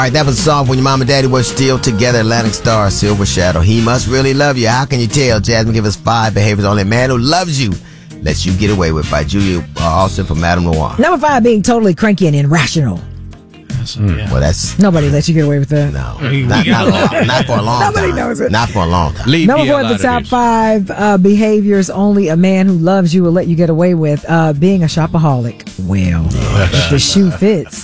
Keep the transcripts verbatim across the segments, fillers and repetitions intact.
All right, that was a song when your mom and daddy were still together. Atlantic Star, Silver Shadow. He must really love you. How can you tell? Jasmine, give us five behaviors only a man who loves you lets you get away with by Julia uh, Austin from Madame Noir. Number five, being totally cranky and irrational. Mm, yeah. Well, that's nobody lets you get away with that. No, not, not, long, not for a long nobody time. knows it. Not for a long time. Leave Number four, the top five uh, behaviors only a man who loves you will let you get away with. Uh, being a shopaholic. Well, if the shoe fits.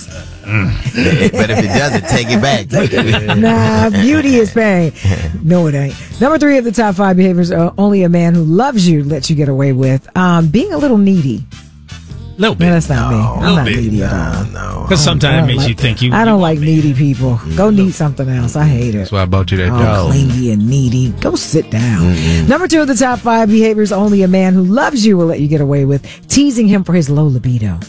But if it doesn't, take it back. Nah, beauty is pain. No, it ain't. Number three of the top five behaviors uh, only a man who loves you lets you get away with. Um, being a little needy. Little bit. No, that's not no, me. I'm not bit. needy at all. No, Because sometimes it makes like, you think you. I don't you like needy people. Go need something else. I hate it. That's why I bought you that Oh, dog. clingy and needy. Go sit down. Mm-hmm. Number two of the top five behaviors only a man who loves you will let you get away with. Teasing him for his low libido.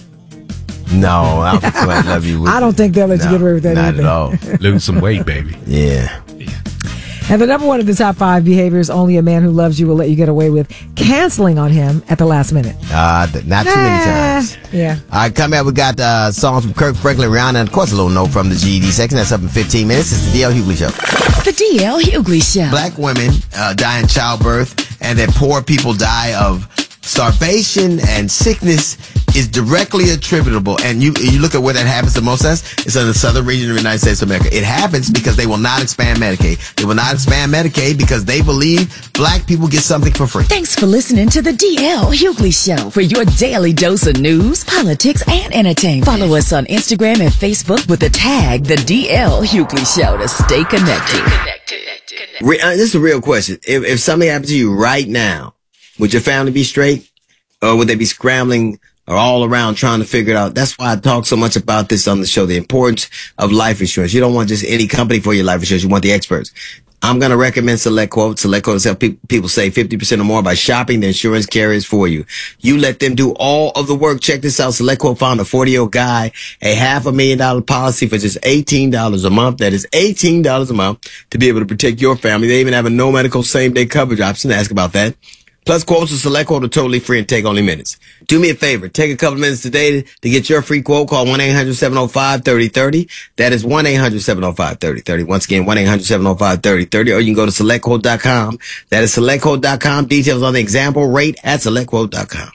no, I don't think I love you. With I don't think they'll let you no, get away with that not either. at all. Lose some weight, baby. Yeah. And the number one of the top five behaviors only a man who loves you will let you get away with. Canceling on him at the last minute. Uh, th- not too many times. Yeah. All right, coming up, we got uh, songs from Kirk Franklin, Rihanna, and of course a little note from the G E D section. That's up in fifteen minutes. It's the D L Hughley Show. The D L Hughley Show. Black women uh, die in childbirth, and that poor people die of starvation and sickness is directly attributable. And you you look at where that happens the most as it's in the southern region of the United States of America. It happens because they will not expand Medicaid. They will not expand Medicaid because they believe black people get something for free. Thanks for listening to the D L Hughley Show. For your daily dose of news, politics, and entertainment, follow us on Instagram and Facebook with the tag The D L Hughley Show to stay connected. Re- uh, this is a real question. If, if something happened to you right now, would your family be straight? Or would they be scrambling or all around trying to figure it out? That's why I talk so much about this on the show, the importance of life insurance. You don't want just any company for your life insurance. You want the experts. I'm going to recommend SelectQuote. SelectQuote has helped pe- people save fifty percent or more by shopping the insurance carriers for you. You let them do all of the work. Check this out. SelectQuote found a forty-year-old guy a half a million dollar policy for just eighteen dollars a month. That is eighteen dollars a month to be able to protect your family. They even have a no medical same day coverage option. Ask about that. Plus, quotes with SelectQuote are totally free and take only minutes. Do me a favor. Take a couple of minutes today to get your free quote. Call one eight hundred seven oh five three oh three oh. That is one eight hundred seven oh five three oh three oh. Once again, one eight hundred seven oh five three oh three oh. Or you can go to select quote dot com. That is select quote dot com. Details on the example rate at select quote dot com.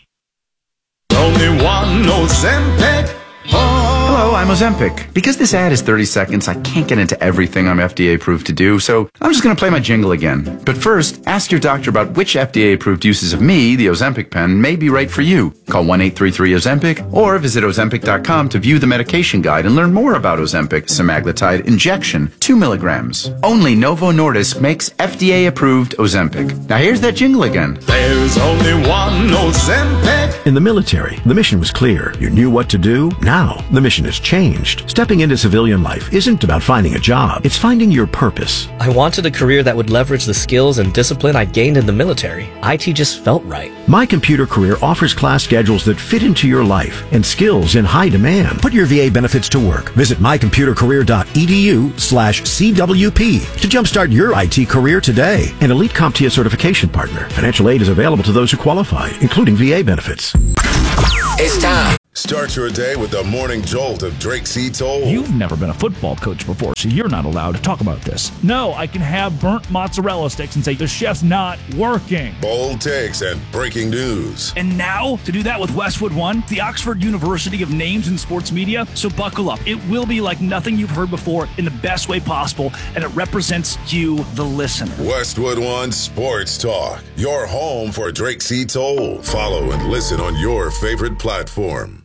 Only one Ozempic. Hello, I'm Ozempic. Because this ad is thirty seconds, I can't get into everything I'm F D A approved to do, so I'm just going to play my jingle again. But first, ask your doctor about which F D A approved uses of me, the Ozempic pen, may be right for you. Call one eight three three Ozempic or visit ozempic dot com to view the medication guide and learn more about Ozempic semaglutide injection, two milligrams. Only Novo Nordisk makes F D A approved Ozempic. Now here's that jingle again. There's only one Ozempic. In the military, the mission was clear. You knew what to do. Now, the mission has changed. Stepping into civilian life isn't about finding a job. It's finding your purpose. I wanted a career that would leverage the skills and discipline I gained in the military. I T just felt right. My Computer Career offers class schedules that fit into your life and skills in high demand. Put your V A benefits to work. Visit my computer career dot e d u slash C W P to jumpstart your I T career today. An Elite CompTIA certification partner. Financial aid is available to those who qualify, including V A benefits. It's time. Start your day with the morning jolt of Drake C. Toll. You've never been a football coach before, so you're not allowed to talk about this. No, I can have burnt mozzarella sticks and say the chef's not working. Bold takes and breaking news. And now, to do that with Westwood One, the Oxford University of Names in Sports Media. So buckle up. It will be like nothing you've heard before in the best way possible, and it represents you, the listener. Westwood One Sports Talk. Your home for Drake C. Toll. Follow and listen on your favorite platform.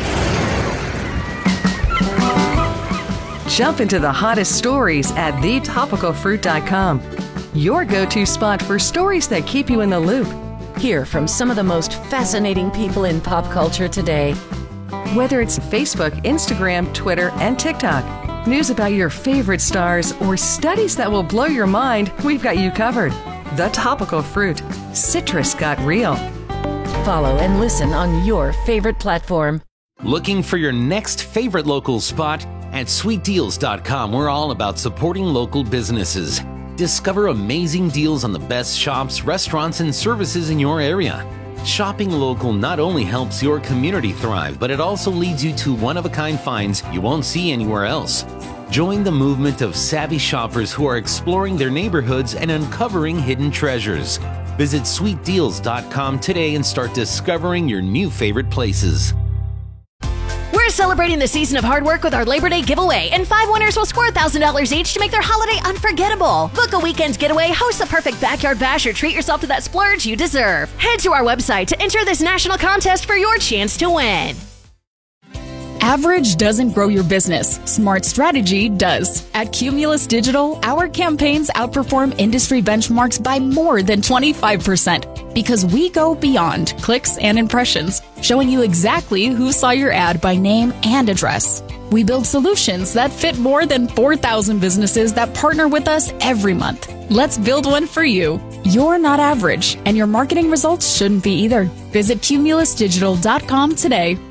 Jump into the hottest stories at the topical fruit dot com. Your go-to spot for stories that keep you in the loop. Hear from some of the most fascinating people in pop culture today. Whether it's Facebook, Instagram, Twitter, and TikTok, news about your favorite stars, or studies that will blow your mind, we've got you covered. The Topical Fruit. Citrus got real. Follow and listen on your favorite platform. Looking for your next favorite local spot? At sweet deals dot com, we're all about supporting local businesses. Discover amazing deals on the best shops, restaurants, and services in your area. Shopping local not only helps your community thrive, but it also leads you to one-of-a-kind finds you won't see anywhere else. Join the movement of savvy shoppers who are exploring their neighborhoods and uncovering hidden treasures. Visit sweet deals dot com today and start discovering your new favorite places. We're celebrating the season of hard work with our Labor Day giveaway, and five winners will score one thousand dollars each to make their holiday unforgettable. Book a weekend getaway, host the perfect backyard bash, or treat yourself to that splurge you deserve. Head to our website to enter this national contest for your chance to win. Average doesn't grow your business. Smart strategy does. At Cumulus Digital, our campaigns outperform industry benchmarks by more than twenty-five percent because we go beyond clicks and impressions, showing you exactly who saw your ad by name and address. We build solutions that fit more than four thousand businesses that partner with us every month. Let's build one for you. You're not average, and your marketing results shouldn't be either. Visit cumulus digital dot com today.